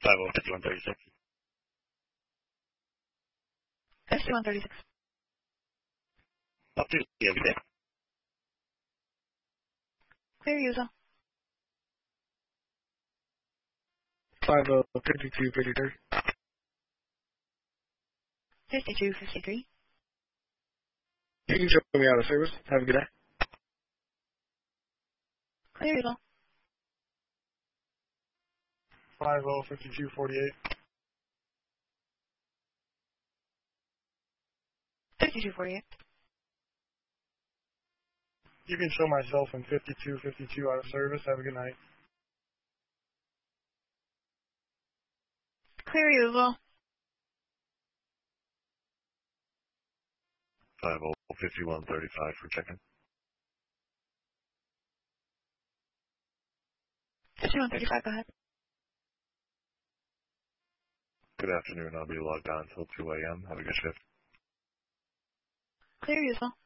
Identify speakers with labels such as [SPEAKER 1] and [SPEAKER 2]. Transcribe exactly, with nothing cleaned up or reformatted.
[SPEAKER 1] five oh fifty-one thirty-six.
[SPEAKER 2] fifty-one thirty-six.
[SPEAKER 1] Up to you every day.
[SPEAKER 2] Clear user.
[SPEAKER 3] five oh fifty-two fifty-three.
[SPEAKER 2] fifty-two fifty-three.
[SPEAKER 3] You can show me out of service. Have a good day.
[SPEAKER 2] Clear user.
[SPEAKER 3] five oh fifty-two forty-eight.
[SPEAKER 2] fifty-two forty-eight.
[SPEAKER 3] You can show myself in fifty-two fifty-two out of service. Have a good night.
[SPEAKER 2] Clear user.
[SPEAKER 1] five oh fifty-one thirty-five for check-in.
[SPEAKER 2] fifty-one thirty-five, go ahead.
[SPEAKER 1] Good afternoon. I'll be logged on until two a.m. Have a good shift.
[SPEAKER 2] Clear user.